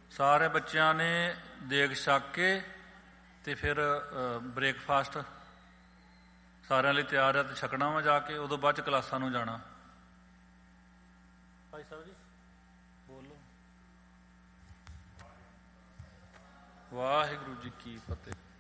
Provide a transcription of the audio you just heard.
ਸਾਰੇ ਬੱਚਿਆਂ ਨੇ ਦੇਗ ਛਕ ਕੇ ਅਤੇ ਫਿਰ ਬ੍ਰੇਕਫਾਸਟ ਸਾਰਿਆਂ ਲਈ ਤਿਆਰ ਹੈ, ਅਤੇ ਛਕਣਾ ਵਾ ਜਾ ਕੇ। ਉਦੋਂ ਬਾਅਦ 'ਚ ਕਲਾਸਾਂ ਨੂੰ ਜਾਣਾ। ਭਾਈ ਸਾਹਿਬ ਜੀ ਬੋਲੋ। ਵਾਹਿਗੁਰੂ ਜੀ ਕੀ ਫਤਿਹ।